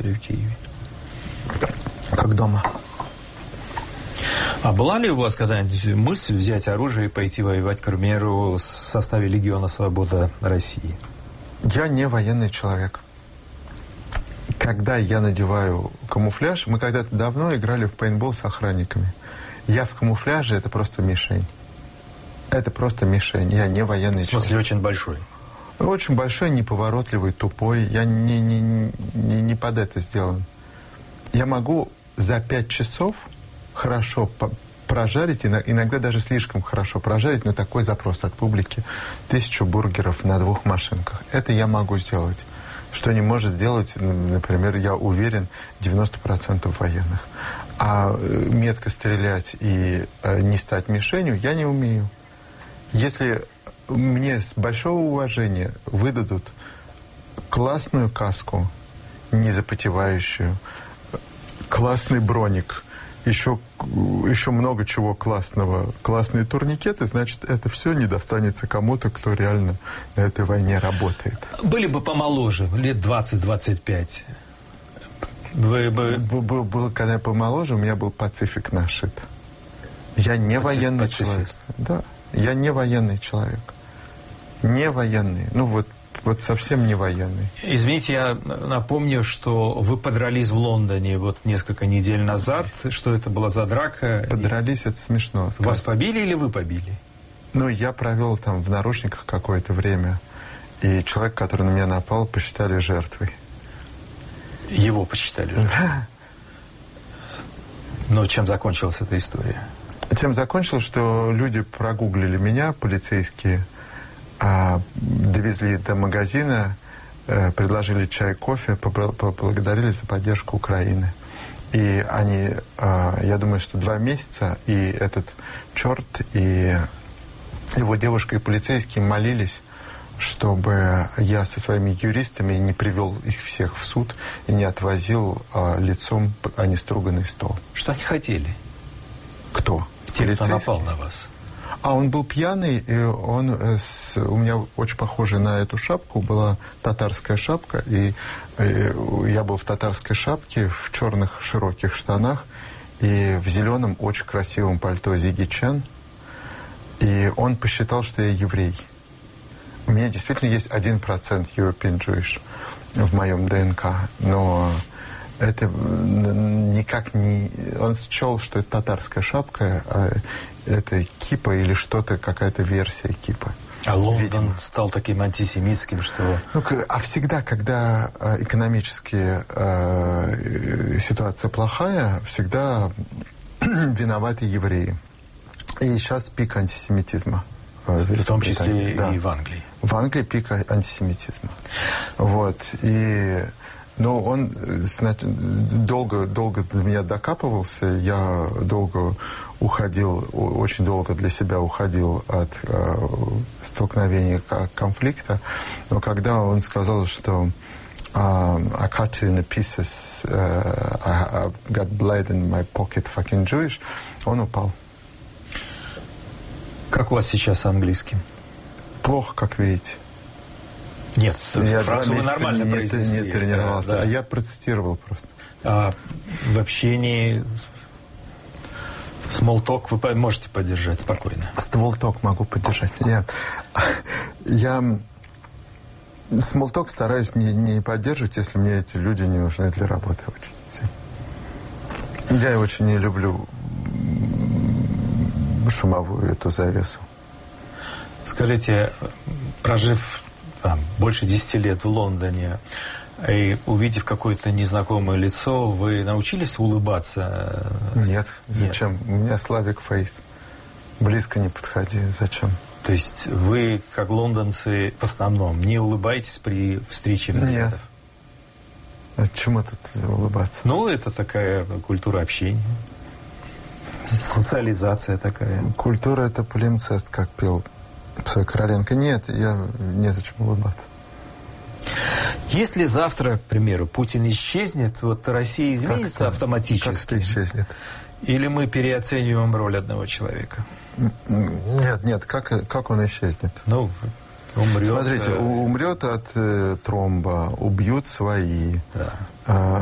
в Киеве? Как дома. А была ли у вас когда-нибудь мысль взять оружие и пойти воевать, к примеру, в составе Легиона Свобода России? Я не военный человек. Когда я надеваю камуфляж, мы когда-то давно играли в пейнтбол с охранниками. Я в камуфляже — это просто мишень. Это просто мишень. Я не военный человек. В смысле, очень большой? Очень большой, неповоротливый, тупой. Я не под это сделан. Я могу за 5 часов хорошо прожарить, иногда даже слишком хорошо прожарить, но такой запрос от публики. 1000 бургеров на 2 машинках. Это я могу сделать. Что не может сделать, например, я уверен, 90% военных. А метко стрелять и не стать мишенью я не умею. Если мне с большого уважения выдадут классную каску, не запотевающую, классный броник, еще много чего классного, классные турникеты, значит, это все не достанется кому-то, кто реально на этой войне работает. Были бы помоложе, лет 20-25. Вы бы... Когда я помоложе, у меня был пацифик нашит. Я не военный человек. Да, я не военный человек. Не военный. Ну вот совсем не военный. Извините, я напомню, что вы подрались в Лондоне вот несколько недель назад. Что это была за драка? Подрались, это смешно сказать. Вас побили или вы побили? Ну, я провел там в наручниках какое-то время. И человек, который на меня напал, посчитали жертвой. Его посчитали жертвой? Да. Но чем закончилась эта история? Тем закончилось, что люди прогуглили меня, полицейские, довезли до магазина, предложили чай, кофе, поблагодарили за поддержку Украины. И они, я думаю, что 2 месяца, и этот черт, и его девушка, и полицейские молились, чтобы я со своими юристами не привел их всех в суд и не отвозил лицом о неструганный стол. Что они хотели? Кто? Те, кто напал на вас. Он был пьяный, и у меня очень похожая на эту шапку была татарская шапка, и я был в татарской шапке, в черных широких штанах и в зеленом очень красивом пальто Зиги Чен. И он посчитал, что я еврей. У меня действительно есть 1% European Jewish в моем ДНК, но это никак не... Он счел, что это татарская шапка, а это кипа или что-то, какая-то версия кипа. А Лондон стал таким антисемитским, что... А всегда, когда экономически ситуация плохая, всегда виноваты евреи. И сейчас пик антисемитизма. В том числе да. И в Англии. В Англии пик антисемитизма. Вот. Но он долго до меня докапывался, я очень долго для себя уходил от столкновения, конфликта. Но когда он сказал, что I cut you in pieces, I got blood in my pocket, fucking Jewish, он упал. Как у вас сейчас с английским? Плохо, как видите. Нет, фразу вы нормально произнесли. Не тренировался, да. Я процитировал просто. В общении small-talk вы можете поддержать спокойно? Small-talk могу поддержать. Я small-talk стараюсь не поддерживать, если мне эти люди не нужны для работы очень. Я очень не люблю шумовую эту завесу. Скажите, прожив больше 10 лет в Лондоне и увидев какое-то незнакомое лицо, вы научились улыбаться? Нет, зачем? Нет. У меня Slavic face. Близко не подходи, зачем? То есть вы, как лондонцы, в основном не улыбаетесь при встрече взглядов? Нет. А чему тут улыбаться? Ну, это такая культура общения. Социализация такая. Культура — это полимцест, как пел Цой Короленко. Нет, я незачем улыбаться. Если завтра, к примеру, Путин исчезнет, вот Россия изменится автоматически? Как это исчезнет? Или мы переоцениваем роль одного человека? Нет, как он исчезнет? Ну, умрет. Смотрите, умрет от тромба, убьют свои. Да.